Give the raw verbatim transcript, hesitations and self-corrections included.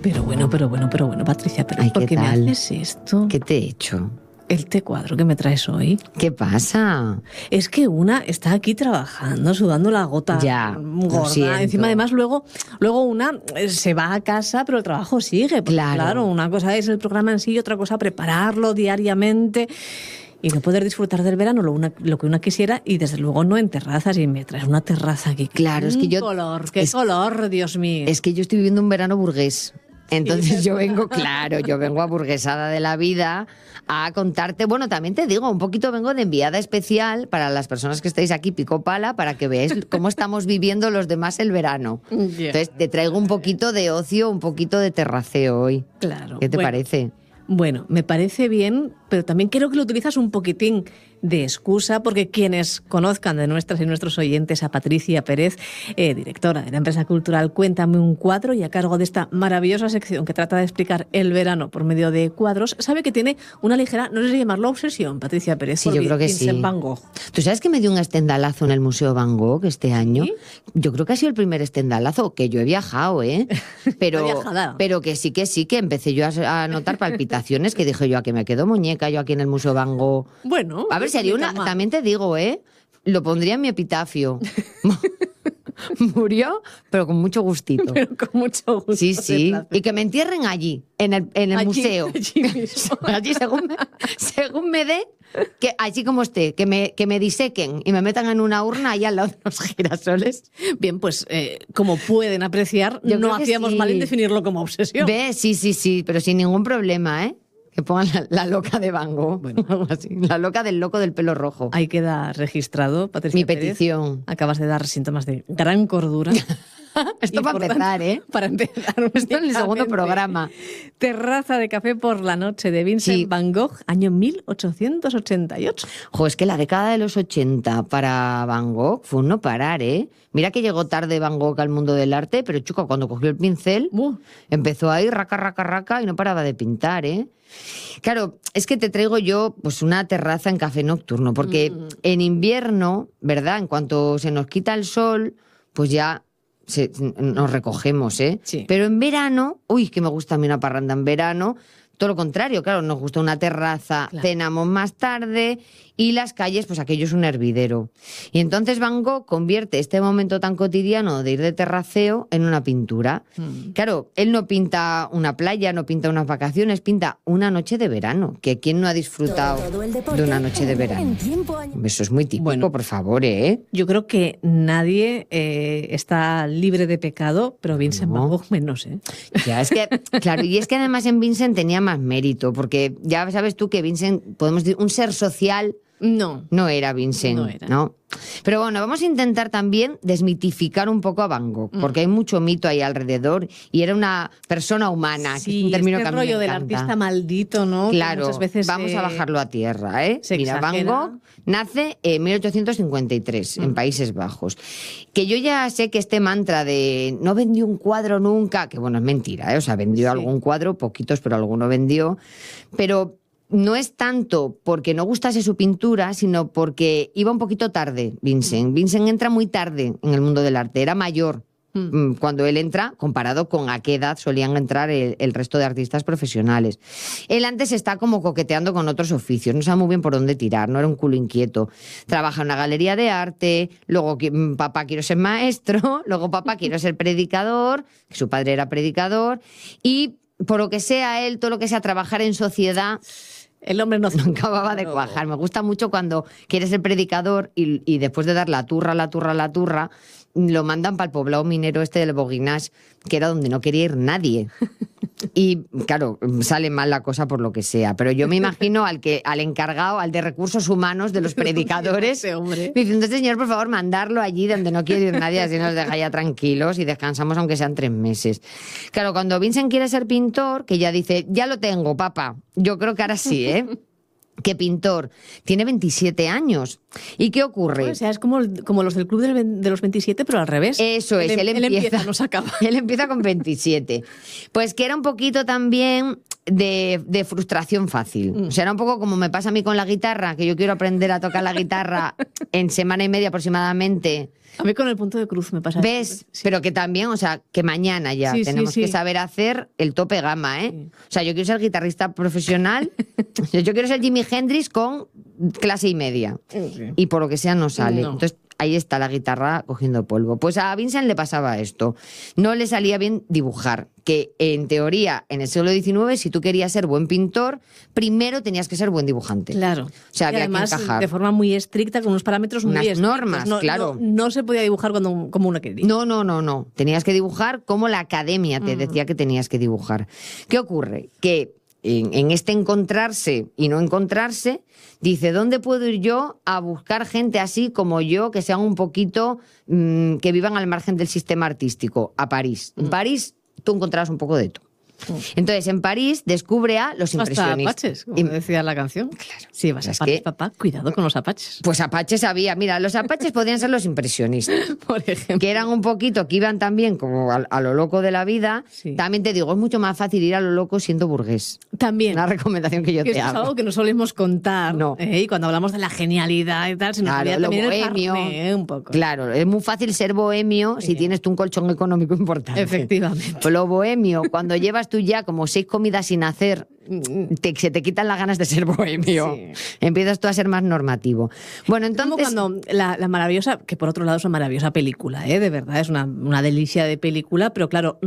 Pero bueno, pero bueno, pero bueno, Patricia, pero Ay, ¿por ¿qué qué me tal? haces esto? ¿Qué te he hecho? El té cuadro que me traes hoy. ¿Qué pasa? Es que una está aquí trabajando, sudando la gota Ya, lo gorda. siento. Encima, además, luego, luego una eh, se va a casa, pero el trabajo sigue. Porque, Claro. claro, una cosa es el programa en sí y otra cosa prepararlo diariamente. Y no poder disfrutar del verano lo, una, lo que una quisiera, y desde luego no en terrazas. Y me traes una terraza aquí. Claro, es que yo- ¡Qué color, qué es- color, Dios mío! Es que yo estoy viviendo un verano burgués. Entonces Sí. yo vengo, claro, yo vengo aburguesada de la vida a contarte, bueno, también te digo, un poquito vengo de enviada especial para las personas que estáis aquí pico pala, para que veáis cómo estamos viviendo los demás el verano. Ya. Entonces te traigo un poquito de ocio, un poquito de terraceo hoy. Claro. ¿Qué te Bueno, parece? Bueno, me parece bien, pero también creo que lo utilizas un poquitín de excusa, porque quienes conozcan de nuestras y nuestros oyentes a Patricia Pérez, eh, directora de la empresa cultural Cuéntame un cuadro, y a cargo de esta maravillosa sección que trata de explicar el verano por medio de cuadros, sabe que tiene una ligera, no sé si llamarlo obsesión, Patricia Pérez, Sí, por yo creo que Vincent sí. Van Gogh. ¿Tú sabes que me dio un estendalazo en el Museo Van Gogh este año? ¿Sí? Yo creo que ha sido el primer estendalazo, que yo he viajado, ¿eh? Pero, viajada. pero que sí, que sí, que empecé yo a, a notar palpitaciones, que dije yo, a que me quedo muñeca yo aquí en el Museo Van Gogh. Bueno, A ver, sería una... También te digo, ¿eh? Lo pondría en mi epitafio. Murió, pero con mucho gustito. Pero con mucho gusto. Sí, de sí. placer. Y que me entierren allí, en el, en el Allí- museo. allí mismo. Allí según me, según me dé, que así como esté, que me, que me disequen y me metan en una urna ahí al lado de los girasoles. Bien, pues eh, como pueden apreciar, Yo no creo que hacíamos sí. mal en definirlo como obsesión. Ve, sí, sí, sí, pero sin ningún problema, ¿eh? Que pongan la, la loca de Van Gogh, Bueno. algo así. La loca del loco del pelo rojo. Ahí queda registrado, Patricia Mi Pérez. petición. Acabas de dar síntomas de gran cordura. Esto Y, para por empezar, tanto, ¿eh? Para empezar. Esto en el segundo únicamente. programa. Terraza de café por la noche de Vincent Sí. Van Gogh, año mil ochocientos ochenta y ocho. Jo, es que la década de los ochenta para Van Gogh fue un no parar, ¿eh? Mira que llegó tarde Van Gogh al mundo del arte, pero chico, cuando cogió el pincel, Buh. empezó ahí raca, raca, raca y no paraba de pintar, ¿eh? Claro, es que te traigo yo pues una terraza en café nocturno, porque Mm. en invierno, ¿verdad? En cuanto se nos quita el sol, pues ya se- nos recogemos, ¿eh? Sí. Pero en verano, uy, que me gusta a mí una parranda en verano, todo lo contrario, claro, nos gusta una terraza, Claro. cenamos más tarde y las calles, pues aquello es un hervidero. Y entonces Van Gogh convierte este momento tan cotidiano de ir de terraceo en una pintura. Mm. Claro, él no pinta una playa, no pinta unas vacaciones, pinta una noche de verano. Que ¿quién no ha disfrutado Todo el deporte de una noche de en verano? tiempo añadido. Eso es muy típico, Bueno. por favor, ¿eh? Yo creo que nadie eh, está libre de pecado, pero Vincent No. Van Gogh menos, ¿eh? Ya, es que, claro, y es que además en Vincent tenía más mérito, porque ya sabes tú que Vincent, podemos decir, un ser social No. no era Vincent, No era. ¿no? Pero bueno, vamos a intentar también desmitificar un poco a Van Gogh, Mm. porque hay mucho mito ahí alrededor y era una persona humana, que es Sí, un término este que a mí rollo me del encanta. artista maldito, ¿no? Que Claro, muchas veces, vamos eh, a bajarlo a tierra, ¿eh? se Mira, Van exagera. Gogh nace en mil ochocientos cincuenta y tres, en Países Bajos. Que yo ya sé que este mantra de no vendió un cuadro nunca, que bueno, es mentira, ¿eh? O sea, vendió Sí. algún cuadro, poquitos, pero alguno vendió. Pero no es tanto porque no gustase su pintura, sino porque iba un poquito tarde, Vincent. Vincent entra muy tarde en el mundo del arte, era mayor. Mm, Cuando él entra, comparado con a qué edad solían entrar el, el resto de artistas profesionales. Él antes está como coqueteando con otros oficios, no sabe muy bien por dónde tirar, no era un culo inquieto. Trabaja en una galería de arte, luego que- mm, papá quiero ser maestro, luego papá quiero ser predicador, que su padre era predicador, y por lo que sea él, todo lo que sea trabajar en sociedad, El hombre no, no acababa de cuajar. Me gusta mucho cuando quieres ser predicador y, y después de dar la turra, la turra, la turra, lo mandan para el poblado minero este del Boguinás, que era donde no quería ir nadie. Y claro, sale mal la cosa por lo que sea. Pero yo me imagino al que, al encargado, al de recursos humanos de los predicadores, Ese hombre. diciendo, este señor, por favor, mandarlo allí donde no quiere ir nadie, así nos deja ya tranquilos y descansamos aunque sean tres meses. Claro, cuando Vincent quiere ser pintor, que ya dice, ya lo tengo, papá. Yo creo que ahora sí, ¿eh? ¿Qué pintor? Tiene veintisiete años. ¿Y qué ocurre? O sea, es como, como los del Club del ve- de los veintisiete, pero al revés. Eso es, él, él, él empieza, empieza, no se acaba. él empieza con veintisiete. Pues que era un poquito también de, de frustración fácil. Mm. O sea, era un poco como me pasa a mí con la guitarra, que yo quiero aprender a tocar la guitarra en semana y media aproximadamente. A mí con el punto de cruz me pasa. ¿Ves? Sí. Pero que también, o sea, que mañana ya Sí, sí, tenemos sí. que saber hacer el tope gama, ¿eh? Sí. O sea, yo quiero ser guitarrista profesional, yo quiero ser Jimi Hendrix con clase y media. Sí. Y por lo que sea no sale. No. Entonces, ahí está la guitarra cogiendo polvo. Pues a Vincent le pasaba esto. No le salía bien dibujar, que en teoría, en el siglo diecinueve, si tú querías ser buen pintor, primero tenías que ser buen dibujante. Claro. O sea, Y había que además, encajar. de forma muy estricta, con unos parámetros muy Unas estrictos. normas, No- claro. No, no se podía dibujar cuando, como uno quería. No, no, no, no. Tenías que dibujar como la academia te Mm. decía que tenías que dibujar. ¿Qué ocurre? Que en, en este encontrarse y no encontrarse, dice, ¿dónde puedo ir yo a buscar gente así como yo, que sean un poquito, mmm, que vivan al margen del sistema artístico? A París. En París tú encontrarás un poco de todo. Entonces, en París descubre a los Hasta impresionistas. apaches, como Y- decía la canción. Claro. Si vas a Es París, que- papá, cuidado con los apaches. Pues apaches había. Mira, los apaches podían ser los impresionistas. Por ejemplo. Que eran un poquito, que iban también como a, a lo loco de la vida. Sí. También te digo, es mucho más fácil ir a lo loco siendo burgués. También. Una recomendación que yo Que te eso es hago. algo que no solemos contar. No. ¿eh? Y cuando hablamos de la genialidad y tal, se nos Claro, olvida lo también bohemio. el carné, ¿eh? Un poco. Claro, es muy fácil ser bohemio si Sí. tienes tú un colchón económico importante. Efectivamente. Pues lo bohemio, cuando llevas tú ya como seis comidas sin hacer, te- se te quitan las ganas de ser bohemio. Sí. Empiezas tú a ser más normativo. Bueno, Como entonces... cuando la, la maravillosa, que por otro lado es una maravillosa película, ¿eh? De verdad, es una, una delicia de película, pero claro,